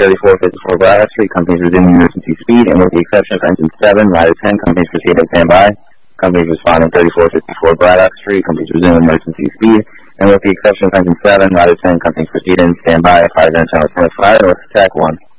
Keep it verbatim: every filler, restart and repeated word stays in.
thirty-four fifty-four Braddock Street, companies resuming emergency speed, and with the exception of engine seven, rider ten, companies proceed and stand by. Companies responding thirty-four fifty-four Braddock Street, companies resuming emergency speed, and with the exception of engine seven, rider ten, companies proceed and stand by. Fire engine channel fire, north attack one.